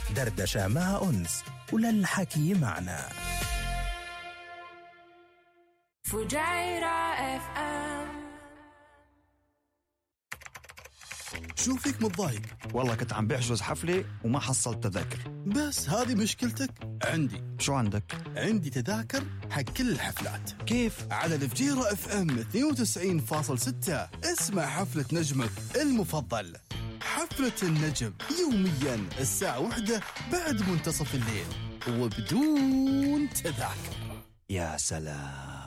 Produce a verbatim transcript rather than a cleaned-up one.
دردشة مع أنس وللحكي معنا. فجيرة اف ام. شو فيك متضايق؟ والله كنت عم بحجز حفلة وما حصلت تذاكر. بس هذه مشكلتك؟ عندي. شو عندك؟ عندي تذاكر حق كل الحفلات. كيف؟ على الفجيرة اف ام اثنين وتسعين فاصلة ستة. اسمع حفلة نجمك المفضل، حفلة النجم، يوميا الساعة واحدة بعد منتصف الليل وبدون تذاكر. يا سلام.